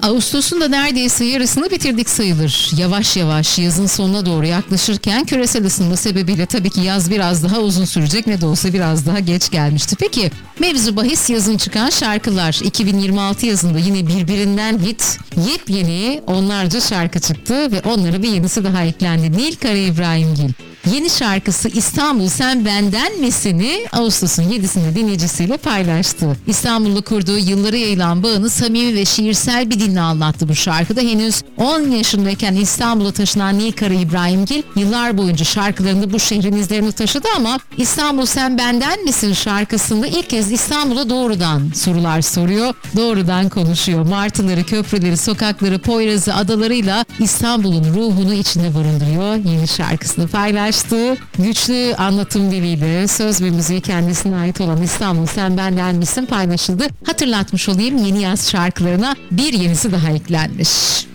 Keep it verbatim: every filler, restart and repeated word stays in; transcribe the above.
Ağustos'un da neredeyse yarısını bitirdik sayılır. Yavaş yavaş yazın sonuna doğru yaklaşırken küresel ısınma sebebiyle tabii ki yaz biraz daha uzun sürecek, ne de olsa biraz daha geç gelmişti. Peki mevzu bahis yazın çıkan şarkılar. iki bin yirmi altı yazında yine birbirinden hit, yepyeni onlarca şarkı çıktı ve onlara bir yenisi daha eklendi. Nilkara İbrahimgil yeni şarkısı İstanbul Sen Benden Misin'i Ağustos'un yedisinde dinleyicisiyle paylaştı. İstanbul'la kurduğu yıllara yayılan bağını samimi ve şiirsel bir dille anlattı bu şarkıda. Henüz on yaşındayken İstanbul'a taşınan Nilkara İbrahimgil yıllar boyunca şarkılarında bu şehrin izlerini taşıdı ama İstanbul Sen Benden Misin şarkısında ilk kez İstanbul'a doğrudan sorular soruyor, doğrudan konuşuyor. Martıları, köprüleri, sokakları, Poyraz'ı, adalarıyla İstanbul'un ruhunu içinde barındırıyor. Yeni şarkısını paylaştı. Güçlü anlatım diliyle söz ve müziği kendisine ait olan İstanbul Sen Benden Misin paylaşıldı. Hatırlatmış olayım, yeni yaz şarkılarına bir yenisi daha eklenmiş.